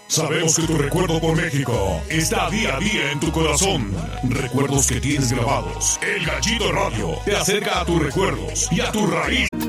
Sabemos que tu recuerdo por México está día a día en tu corazón. Recuerdos que tienes grabados. El Gallito Radio te acerca a tus recuerdos y a tu raíz.